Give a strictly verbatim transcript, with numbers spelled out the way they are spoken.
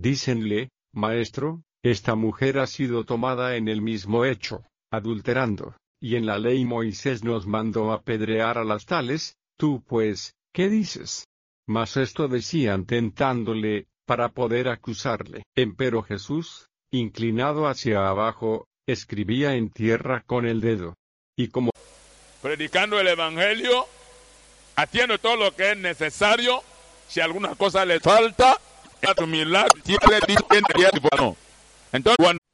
Dícenle: Maestro, esta mujer ha sido tomada en el mismo hecho, adulterando, y en la ley Moisés nos mandó apedrear a las tales. Tú pues, ¿qué dices? Mas esto decían tentándole, para poder acusarle. Empero Jesús, inclinado hacia abajo, escribía en tierra con el dedo. Y como predicando el evangelio, haciendo todo lo que es necesario, si alguna cosa le falta, a tu milagro, entonces cuando